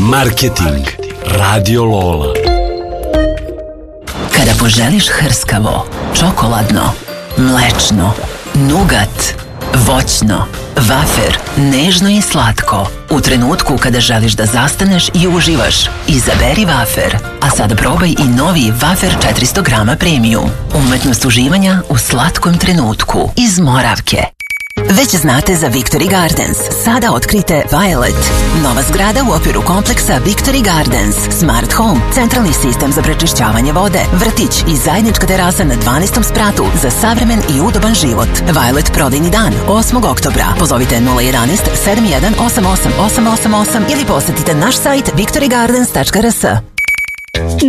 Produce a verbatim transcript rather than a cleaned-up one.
Marketing Radio Lola. Kada poželiš hrskavo, čokoladno, mlečno, nugat, voćno, vafer, nežno i slatko, u trenutku kada želiš da zastaneš i uživaš, izaberi vafer. A sada probaj i novi vafer četiristo grama premium. Umetnost uživanja u slatkom trenutku iz Moravke. Već znate za Victory Gardens. Sada otkrite Violet. Nova zgrada u okviru kompleksa Victory Gardens. Smart Home, centralni sistem za prečišćavanje vode, vrtić i zajednička terasa na dvanaestom spratu za savremen i udoban život. Violet prodajni dan osmog oktobra. Pozovite nula jedan jedan sedam jedan osam osam osam osam osam ili posetite naš sajt victory gardens tačka r s.